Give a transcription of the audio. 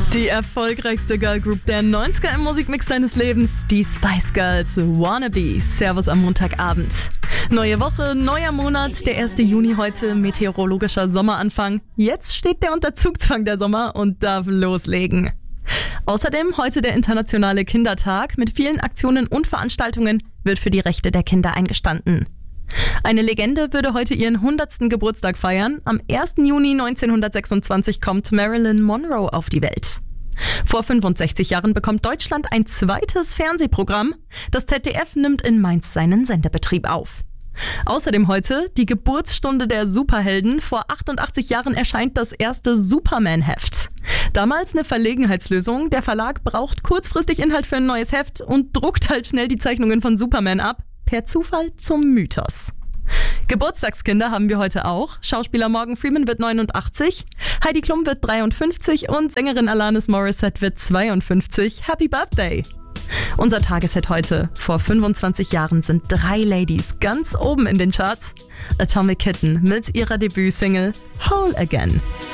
Die erfolgreichste Girlgroup der 90er im Musikmix deines Lebens, die Spice Girls, Wannabe. Servus am Montagabend. Neue Woche, neuer Monat, der 1. Juni heute, meteorologischer Sommeranfang. Jetzt steht der unter Zugzwang der Sommer und darf loslegen. Außerdem heute der internationale Kindertag. Mit vielen Aktionen und Veranstaltungen wird für die Rechte der Kinder eingestanden. Eine Legende würde heute ihren 100. Geburtstag feiern. Am 1. Juni 1926 kommt Marilyn Monroe auf die Welt. Vor 65 Jahren bekommt Deutschland ein zweites Fernsehprogramm. Das ZDF nimmt in Mainz seinen Sendebetrieb auf. Außerdem heute die Geburtsstunde der Superhelden. Vor 88 Jahren erscheint das erste Superman-Heft. Damals eine Verlegenheitslösung. Der Verlag braucht kurzfristig Inhalt für ein neues Heft und druckt halt schnell die Zeichnungen von Superman ab. Per Zufall zum Mythos. Geburtstagskinder haben wir heute auch. Schauspieler Morgan Freeman wird 89, Heidi Klum wird 53 und Sängerin Alanis Morissette wird 52. Happy Birthday! Unser Tageshit heute. Vor 25 Jahren sind 3 Ladies ganz oben in den Charts. Atomic Kitten mit ihrer Debütsingle Whole Again.